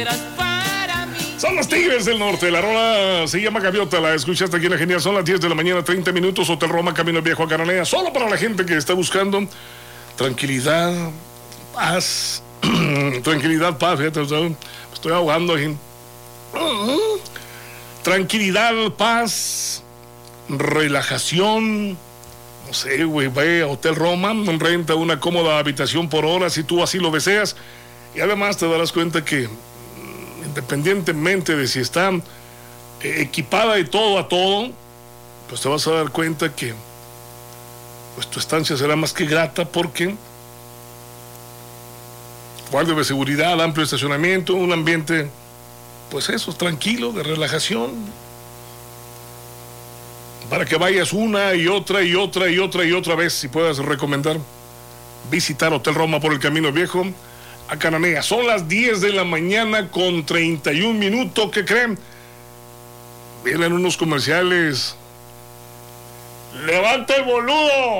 Son los Tigres del Norte. La rola se llama Gaviota. La escuchaste aquí en la Genial. Son las 10 de la mañana, 30 minutos. Hotel Roma, Camino Viejo a Cananea. Solo para la gente que está buscando tranquilidad, paz. Tranquilidad, paz. Fíjate, estoy ahogando aquí. Tranquilidad, paz, relajación. No sé, güey, ve a Hotel Roma, renta una cómoda habitación por hora si tú así lo deseas. Y además te darás cuenta que independientemente de si está equipada y todo a todo, pues te vas a dar cuenta que pues tu estancia será más que grata, porque guardia de seguridad, amplio estacionamiento, un ambiente pues eso, tranquilo, de relajación, para que vayas una y otra y otra y otra y otra vez, si puedas recomendar visitar Hotel Roma por el Camino Viejo a Cananea. Son las 10 de la mañana con 31 minutos. ¿Qué creen? Vienen unos comerciales. ¡Levanta el boludo!